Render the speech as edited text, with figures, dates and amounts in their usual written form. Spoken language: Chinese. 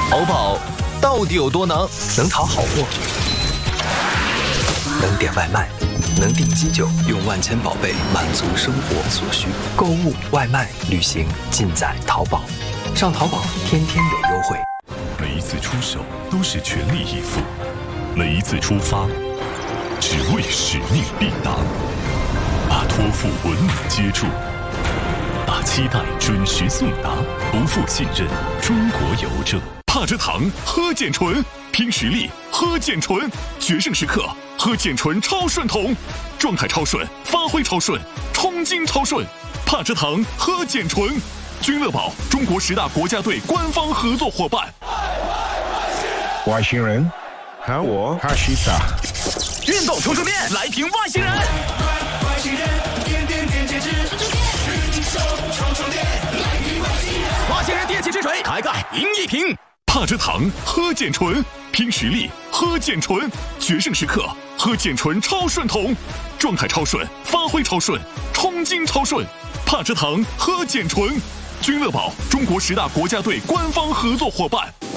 淘宝到底有多能？能淘好货，能点外卖，能订机酒，用万千宝贝满足生活所需。购物、外卖、旅行，尽在淘宝。上淘宝，天天有优惠。 每一次出手都是全力以赴，每一次出发只为使命必达。把托付稳稳接住，把期待准时送达，不负信任。中国邮政。帕芝糖喝健醇，拼实力喝健醇，决胜时刻喝健醇超顺桶，状态超顺，发挥超顺，冲劲超顺。帕芝糖喝健醇，君乐宝中国10大国家队官方合作伙伴。 外星人喊我哈西塔。 运动充面来瓶外星人。外星人点点点解脂，运手充电，来瓶外星人。外星人电气之水，开盖赢一瓶。 帕芝糖喝健醇，拼实力喝健醇，决胜时刻喝健醇超顺桶，状态超顺，发挥超顺，冲劲超顺。帕芝糖喝健醇，君乐宝中国10大国家队官方合作伙伴。